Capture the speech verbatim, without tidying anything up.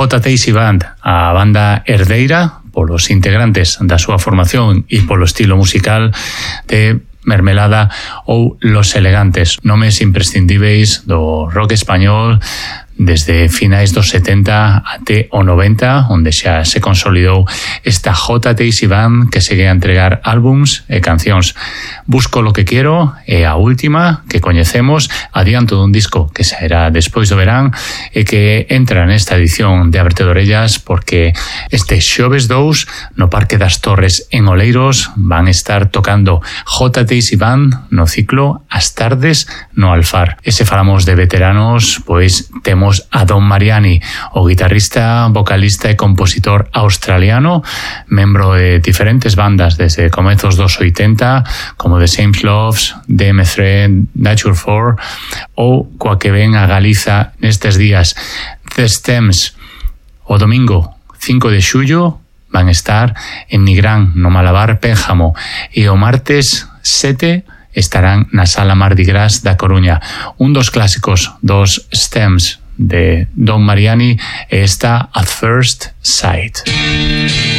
J. Tacey Band, a banda herdeira polos integrantes da súa formación e polo estilo musical de Mermelada ou Los Elegantes, nomes imprescindíveis do rock español desde finais dos setenta até o noventa, onde xa se consolidou esta J. Tacey Band que segue a entregar álbums e cancións. Busco lo que quiero é a última que coñecemos, adianto dun disco que sairá despois do verán e que entra nesta edición de Ábrete de Orellas porque este xoves dous no Parque das Torres en Oleiros van estar tocando J. Tacey Band no ciclo As Tardes no Alfar. E se falamos de veteranos, pois temos a Don Mariani, o guitarrista, vocalista e compositor australiano, membro de diferentes bandas desde comezos dos oitenta, como The Same Loves, D M tres, Nature four, ou coa que ven a Galiza nestes días, The Stems. O domingo cinco de xullo van estar en Nigrán, no Malabar Pénjamo, e o martes sete estarán na Sala Mardi Gras da Coruña. Un dos clásicos dos Stems de Don Mariani e esta At First Sight.